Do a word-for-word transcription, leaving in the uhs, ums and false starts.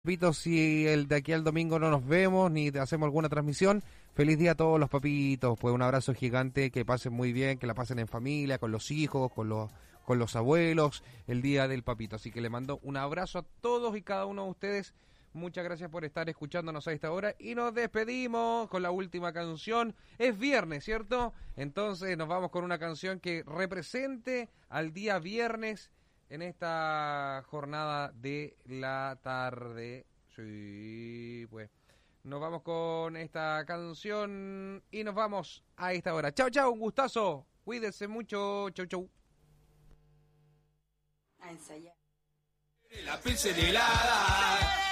Papitos, si el de aquí al domingo no nos vemos ni hacemos alguna transmisión, feliz día a todos los papitos, pues un abrazo gigante, que pasen muy bien, que la pasen en familia, con los hijos, con los con los abuelos, el día del papito. Así que le mando un abrazo a todos y cada uno de ustedes. Muchas gracias por estar escuchándonos a esta hora y nos despedimos con la última canción. Es viernes, ¿cierto? Entonces nos vamos con una canción que represente al día viernes en esta jornada de la tarde. Sí, pues nos vamos con esta canción y nos vamos a esta hora. Chao, chao, un gustazo. Cuídense mucho. Chau, chau. A ensayar. La pincelada.